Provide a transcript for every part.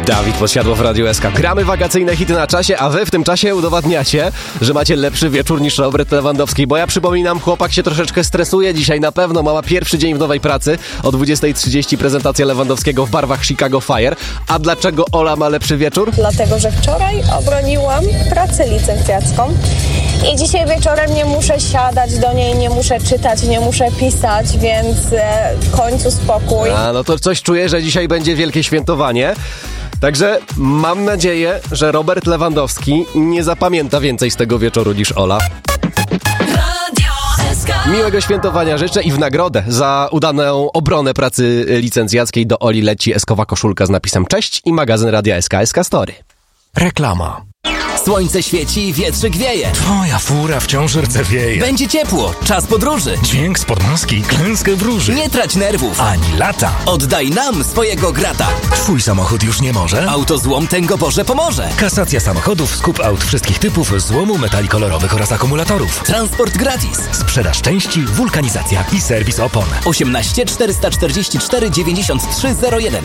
Dawid Podsiadło w Radiu SK. Gramy wakacyjne hity na czasie, a wy w tym czasie udowadniacie, że macie lepszy wieczór niż Robert Lewandowski. Bo ja przypominam, chłopak się troszeczkę stresuje dzisiaj na pewno. Ma pierwszy dzień w nowej pracy. O 20:30 prezentacja Lewandowskiego w barwach Chicago Fire. A dlaczego Ola ma lepszy wieczór? Dlatego, że wczoraj obroniłam pracę licencjacką i dzisiaj wieczorem nie muszę siadać do niej, nie muszę czytać, nie muszę pisać, więc w końcu spokój. A no to coś czuję, że dzisiaj będzie wielkie świętowanie. Także mam nadzieję, że Robert Lewandowski nie zapamięta więcej z tego wieczoru niż Ola. Miłego świętowania życzę i w nagrodę za udaną obronę pracy licencjackiej do Oli leci eskowa koszulka z napisem Cześć i magazyn Radia SK Story. Reklama. Słońce świeci, wietrzyk wieje. Twoja fura wciąż rdzewieje. Będzie ciepło, czas podróży. Dźwięk spod maski klęskę wróży. Nie trać nerwów. Ani lata. Oddaj nam swojego grata. Twój samochód już nie może? Autozłom Tęgo Boże pomoże. Kasacja samochodów, skup aut wszystkich typów, złomu metali kolorowych oraz akumulatorów. Transport gratis. Sprzedaż części, wulkanizacja i serwis opon. 18 444 9301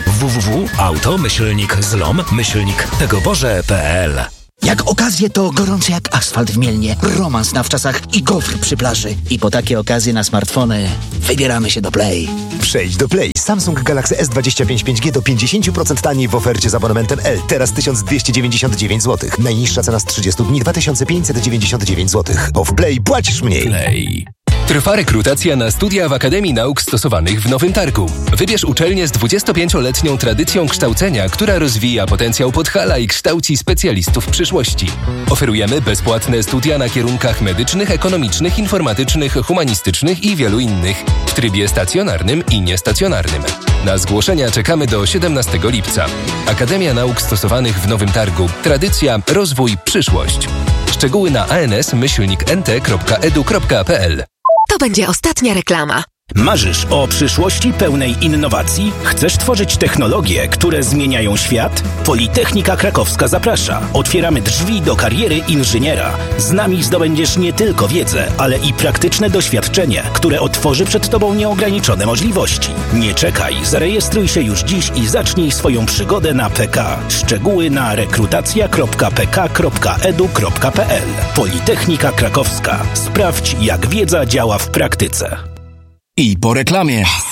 www.auto-zlom-tegoboże.pl. Jak okazje to gorące jak asfalt w Mielnie, romans na wczasach i gofr przy plaży. I po takie okazje na smartfony wybieramy się do Play. Przejdź do Play. Samsung Galaxy S25 5G do 50% taniej w ofercie z abonamentem L. Teraz 1299 zł. Najniższa cena z 30 dni 2599 zł. Bo w Play płacisz mniej. Play. Trwa rekrutacja na studia w Akademii Nauk Stosowanych w Nowym Targu. Wybierz uczelnię z 25-letnią tradycją kształcenia, która rozwija potencjał Podhala i kształci specjalistów przyszłości. Oferujemy bezpłatne studia na kierunkach medycznych, ekonomicznych, informatycznych, humanistycznych i wielu innych w trybie stacjonarnym i niestacjonarnym. Na zgłoszenia czekamy do 17 lipca. Akademia Nauk Stosowanych w Nowym Targu. Tradycja, rozwój, przyszłość. Szczegóły na ans-nt.edu.pl. To będzie ostatnia reklama. Marzysz o przyszłości pełnej innowacji? Chcesz tworzyć technologie, które zmieniają świat? Politechnika Krakowska zaprasza. Otwieramy drzwi do kariery inżyniera. Z nami zdobędziesz nie tylko wiedzę, ale i praktyczne doświadczenie, które otworzy przed Tobą nieograniczone możliwości. Nie czekaj, zarejestruj się już dziś i zacznij swoją przygodę na PK. Szczegóły na rekrutacja.pk.edu.pl. Politechnika Krakowska. Sprawdź, jak wiedza działa w praktyce. I po reklamie.